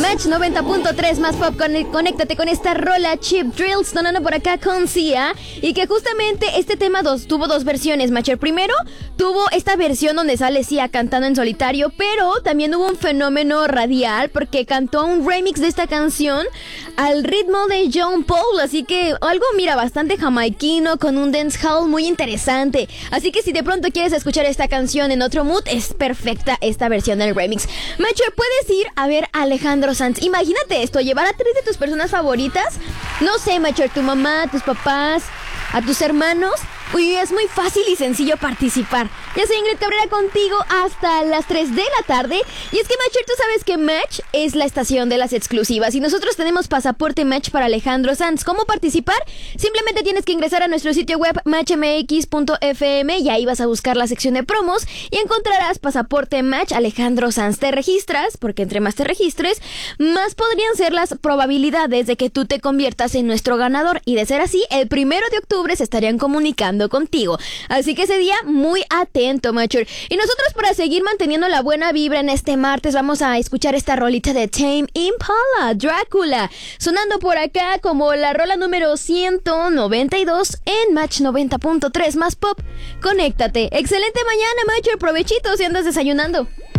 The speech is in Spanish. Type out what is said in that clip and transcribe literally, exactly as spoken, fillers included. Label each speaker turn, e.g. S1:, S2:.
S1: Match noventa punto tres más pop, con, conéctate con esta rola Cheap Drills, sonando por acá con Sia. Y que justamente este tema dos, tuvo dos versiones, Matcher. Primero tuvo esta versión donde sale Sia cantando en solitario, pero también hubo un fenómeno radial porque cantó un remix de esta canción al ritmo de John Paul. Así que algo, mira, bastante jamaiquino, con un dancehall muy interesante. Así que si de pronto quieres escuchar esta canción en otro mood, es perfecta esta versión del remix. Matcher, puedes ir a ver a Alejandro Sanz. Imagínate esto, llevar a tres de tus personas favoritas. No sé, Matcher, tu mamá, tus papás, a tus hermanos. Uy, es muy fácil y sencillo participar. Ya soy Ingrid Cabrera contigo hasta las tres de la tarde. Y es que, Matcher, tú sabes que Match es la estación de las exclusivas y nosotros tenemos pasaporte Match para Alejandro Sanz. ¿Cómo participar? Simplemente tienes que ingresar a nuestro sitio web match m x punto f m y ahí vas a buscar la sección de promos y encontrarás pasaporte Match Alejandro Sanz. Te registras, porque entre más te registres, más podrían ser las probabilidades de que tú te conviertas en nuestro ganador. Y de ser así, el primero de octubre se estarían comunicando contigo. Así que ese día, muy atento, Matcher. Y nosotros, para seguir manteniendo la buena vibra en este martes, vamos a escuchar esta rolita de Tame Impala, Drácula, sonando por acá como la rola número ciento noventa y dos en Match noventa punto tres más pop. Conéctate. Excelente mañana, Matcher. Provechito si andas desayunando.